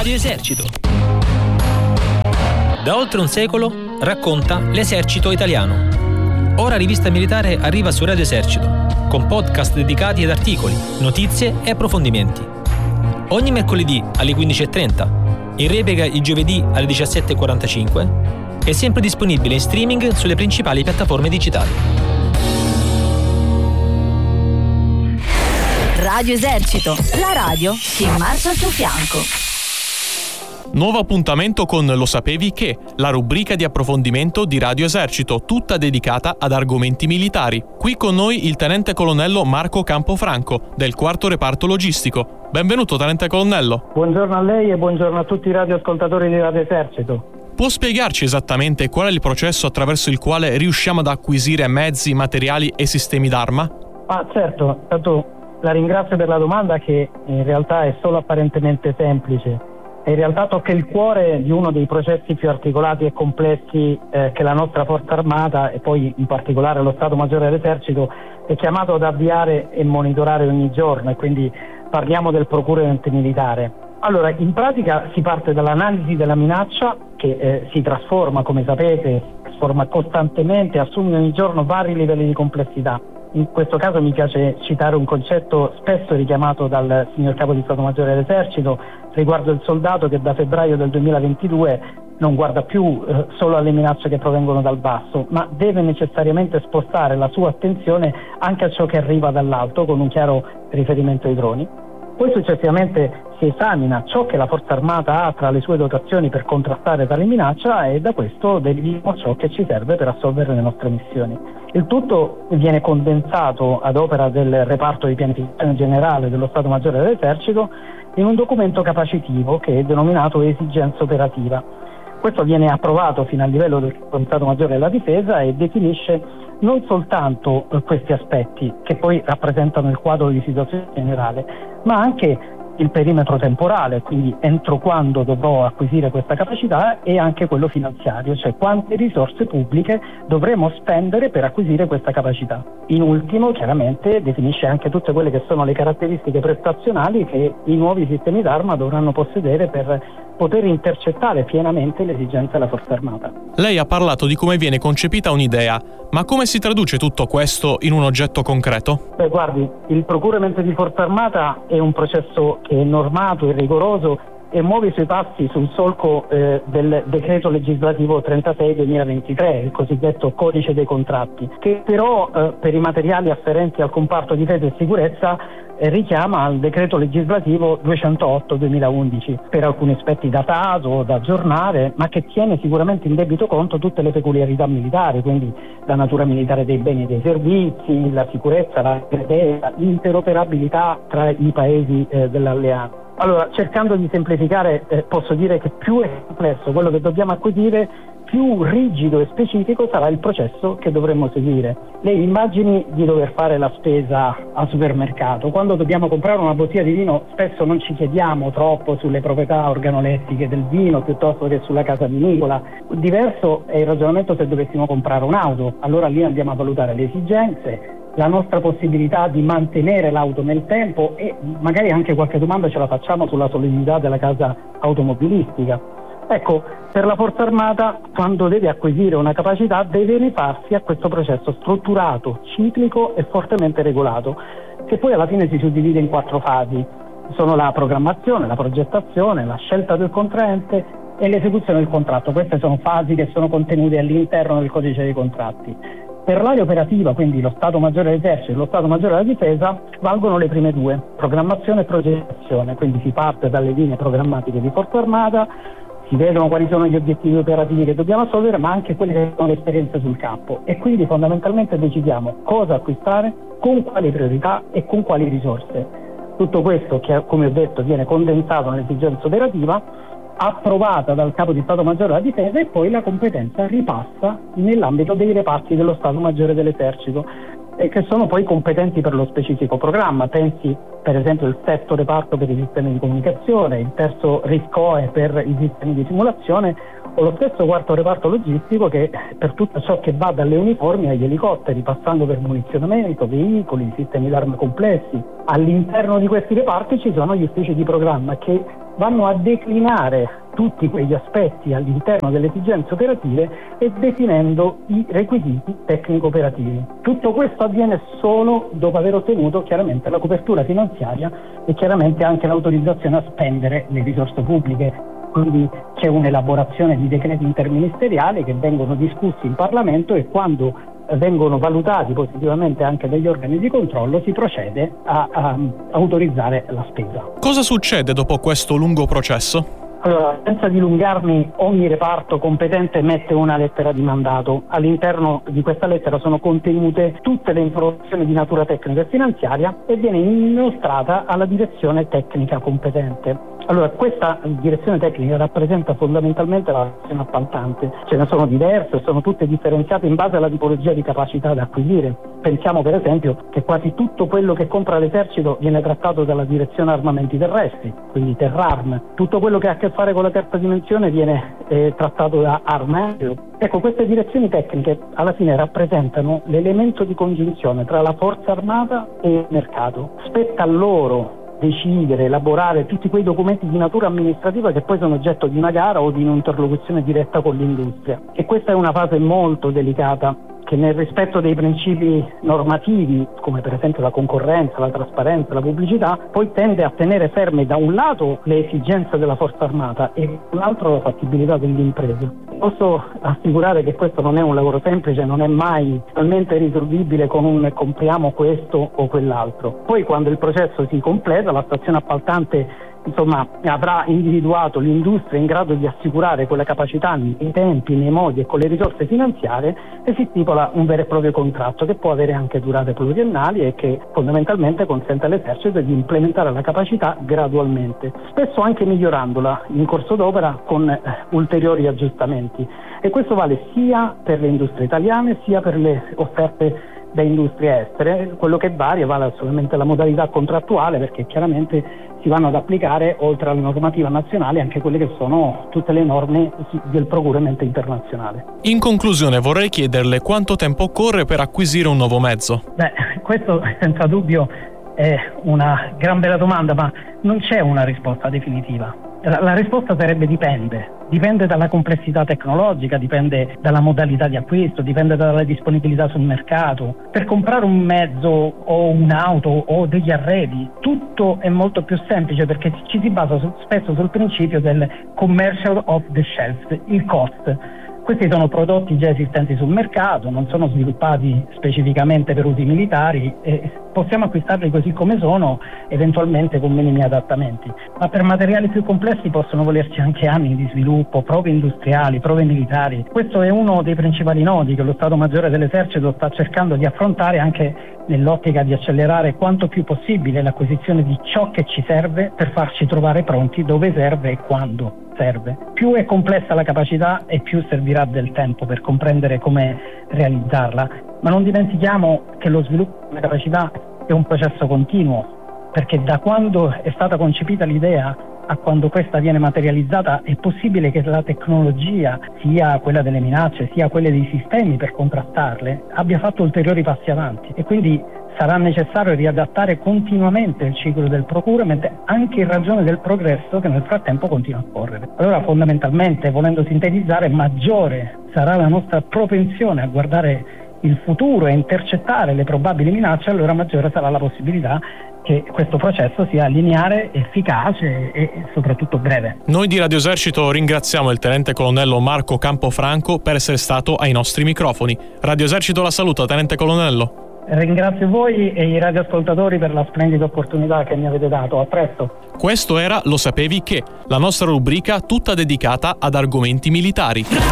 Radio Esercito. Da oltre un secolo racconta l'esercito italiano. Ora Rivista Militare arriva su Radio Esercito, con podcast dedicati ad articoli, notizie e approfondimenti. Ogni mercoledì alle 15.30, in replica il giovedì alle 17.45, è sempre disponibile in streaming sulle principali piattaforme digitali. Radio Esercito, la radio che marcia al tuo fianco. Nuovo appuntamento con Lo sapevi che? La rubrica di approfondimento di Radio Esercito, tutta dedicata ad argomenti militari. Qui con noi il tenente colonnello Marco Campofranco, del 4º reparto logistico. Benvenuto, tenente colonnello. Buongiorno a lei e buongiorno a tutti i radioascoltatori di Radio Esercito. Può spiegarci esattamente qual è il processo attraverso il quale riusciamo ad acquisire mezzi, materiali e sistemi d'arma? Certo, tanto la ringrazio per la domanda, che in realtà è solo apparentemente semplice. In realtà tocca il cuore di uno dei processi più articolati e complessi che la nostra Forza Armata, e poi in particolare lo Stato Maggiore dell'Esercito, è chiamato ad avviare e monitorare ogni giorno, e quindi parliamo del procurement militare. Allora, in pratica si parte dall'analisi della minaccia, che si trasforma, come sapete, trasforma costantemente, assume ogni giorno vari livelli di complessità. In questo caso mi piace citare un concetto spesso richiamato dal signor Capo di Stato Maggiore dell'Esercito riguardo il soldato che da febbraio del 2022 non guarda più solo alle minacce che provengono dal basso, ma deve necessariamente spostare la sua attenzione anche a ciò che arriva dall'alto, con un chiaro riferimento ai droni. Poi successivamente si esamina ciò che la Forza Armata ha tra le sue dotazioni per contrastare tale minaccia, e da questo deriviamo ciò che ci serve per assolvere le nostre missioni. Il tutto viene condensato ad opera del reparto di pianificazione generale dello Stato Maggiore dell'Esercito in un documento capacitivo che è denominato Esigenza Operativa. Questo viene approvato fino al livello del Stato Maggiore della Difesa e definisce non soltanto questi aspetti, che poi rappresentano il quadro di situazione generale, ma anche il perimetro temporale, quindi entro quando dovrò acquisire questa capacità, e anche quello finanziario, cioè quante risorse pubbliche dovremo spendere per acquisire questa capacità. In ultimo, chiaramente, definisce anche tutte quelle che sono le caratteristiche prestazionali che i nuovi sistemi d'arma dovranno possedere per poter intercettare pienamente le esigenze della Forza Armata. Lei ha parlato di come viene concepita un'idea, ma come si traduce tutto questo in un oggetto concreto? Guardi, il procurement di Forza Armata è un processo che è normato e rigoroso e muove i suoi passi sul solco del decreto legislativo 36/2023, il cosiddetto codice dei contratti, che però per i materiali afferenti al comparto difesa e sicurezza richiama al decreto legislativo 208/2011, per alcuni aspetti datato, da aggiornare, ma che tiene sicuramente in debito conto tutte le peculiarità militari, quindi la natura militare dei beni e dei servizi, la sicurezza, l'interoperabilità tra i paesi dell'alleanza. Allora, cercando di semplificare, posso dire che più è complesso quello che dobbiamo acquisire, più rigido e specifico sarà il processo che dovremmo seguire. Lei immagini di dover fare la spesa al supermercato. Quando dobbiamo comprare una bottiglia di vino, spesso non ci chiediamo troppo sulle proprietà organolettiche del vino piuttosto che sulla casa vinicola. Diverso è il ragionamento se dovessimo comprare un'auto. Allora lì andiamo a valutare le esigenze, la nostra possibilità di mantenere l'auto nel tempo, e magari anche qualche domanda ce la facciamo sulla solidità della casa automobilistica. Ecco, per la Forza Armata, quando deve acquisire una capacità, deve rifarsi a questo processo strutturato, ciclico e fortemente regolato, che poi alla fine si suddivide in 4 fasi. Sono la programmazione, la progettazione, la scelta del contraente e l'esecuzione del contratto. Queste sono fasi che sono contenute all'interno del codice dei contratti. Per l'area operativa, quindi lo Stato Maggiore dell'Esercito e lo Stato Maggiore della Difesa, valgono le prime 2, programmazione e progettazione, quindi si parte dalle linee programmatiche di Forza Armata, si vedono quali sono gli obiettivi operativi che dobbiamo assolvere, ma anche quelle che sono le esperienze sul campo, e quindi fondamentalmente decidiamo cosa acquistare, con quali priorità e con quali risorse. Tutto questo, che come ho detto viene condensato nell'esigenza operativa, approvata dal Capo di Stato Maggiore della Difesa, e poi la competenza ripassa nell'ambito dei reparti dello Stato Maggiore dell'Esercito. e che sono poi competenti per lo specifico programma. Pensi per esempio il sesto reparto per i sistemi di comunicazione, il terzo RISCOE per i sistemi di simulazione o lo stesso quarto reparto logistico che per tutto ciò che va dalle uniformi agli elicotteri, passando per munizionamento, veicoli, sistemi d'arma complessi. All'interno di questi reparti ci sono gli uffici di programma che vanno a declinare tutti quegli aspetti all'interno delle esigenze operative e definendo i requisiti tecnico-operativi. Tutto questo avviene solo dopo aver ottenuto chiaramente la copertura finanziaria e chiaramente anche l'autorizzazione a spendere le risorse pubbliche. Quindi c'è un'elaborazione di decreti interministeriali che vengono discussi in Parlamento e quando vengono valutati positivamente anche dagli organi di controllo si procede a autorizzare la spesa. Cosa succede dopo questo lungo processo? Allora, senza dilungarmi, ogni reparto competente emette una lettera di mandato. All'interno di questa lettera sono contenute tutte le informazioni di natura tecnica e finanziaria e viene inoltrata alla direzione tecnica competente. Allora, questa direzione tecnica rappresenta fondamentalmente la direzione appaltante. Ce ne sono diverse, sono tutte differenziate in base alla tipologia di capacità da acquisire. Pensiamo per esempio che quasi tutto quello che compra l'esercito viene trattato dalla direzione armamenti terrestri, quindi Terrarm. Tutto quello che ha a che fare con la terza dimensione viene trattato da Armaeo. Ecco, queste direzioni tecniche alla fine rappresentano l'elemento di congiunzione tra la forza armata e il mercato. Spetta a loro decidere, elaborare tutti quei documenti di natura amministrativa che poi sono oggetto di una gara o di un'interlocuzione diretta con l'industria. E questa è una fase molto delicata che nel rispetto dei principi normativi, come per esempio la concorrenza, la trasparenza, la pubblicità, poi tende a tenere ferme da un lato le esigenze della forza armata e dall'altro la fattibilità delle imprese. Posso assicurare che questo non è un lavoro semplice, non è mai totalmente risolvibile con un compriamo questo o quell'altro. Poi quando il processo si completa, la stazione appaltante avrà individuato l'industria in grado di assicurare quelle capacità nei tempi, nei modi e con le risorse finanziarie e si stipula un vero e proprio contratto che può avere anche durate pluriennali e che fondamentalmente consente all'esercito di implementare la capacità gradualmente, spesso anche migliorandola in corso d'opera con ulteriori aggiustamenti. E questo vale sia per le industrie italiane sia per le offerte da industrie estere. Quello che varia vale solamente la modalità contrattuale, perché chiaramente si vanno ad applicare oltre alla normativa nazionale anche quelle che sono tutte le norme del procuramento internazionale. In conclusione vorrei chiederle quanto tempo occorre per acquisire un nuovo mezzo. Questo senza dubbio è una gran bella domanda, ma non c'è una risposta definitiva. La risposta sarebbe dipende dalla complessità tecnologica, dipende dalla modalità di acquisto, dipende dalla disponibilità sul mercato. Per comprare un mezzo o un'auto o degli arredi tutto è molto più semplice perché ci si basa spesso sul principio del commercial off the shelf, il cost. Questi sono prodotti già esistenti sul mercato, non sono sviluppati specificamente per usi militari e possiamo acquistarli così come sono, eventualmente con minimi adattamenti. Ma per materiali più complessi possono volerci anche anni di sviluppo, prove industriali, prove militari. Questo è uno dei principali nodi che lo Stato Maggiore dell'Esercito sta cercando di affrontare anche nell'ottica di accelerare quanto più possibile l'acquisizione di ciò che ci serve per farci trovare pronti dove serve e quando serve. Più è complessa la capacità e più servirà del tempo per comprendere come realizzarla, ma non dimentichiamo che lo sviluppo della capacità è un processo continuo, perché da quando è stata concepita l'idea a quando questa viene materializzata è possibile che la tecnologia, sia quella delle minacce sia quelle dei sistemi per contrastarle, abbia fatto ulteriori passi avanti e quindi sarà necessario riadattare continuamente il ciclo del procurement anche in ragione del progresso che nel frattempo continua a correre. Allora fondamentalmente, volendo sintetizzare, maggiore sarà la nostra propensione a guardare il futuro e intercettare le probabili minacce, allora maggiore sarà la possibilità che questo processo sia lineare, efficace e soprattutto breve. Noi di Radio Esercito ringraziamo il tenente colonnello Marco Campofranco per essere stato ai nostri microfoni. Radio Esercito la saluta, tenente colonnello. Ringrazio voi e i radioascoltatori per la splendida opportunità che mi avete dato. A presto. Questo era Lo sapevi che, la nostra rubrica tutta dedicata ad argomenti militari.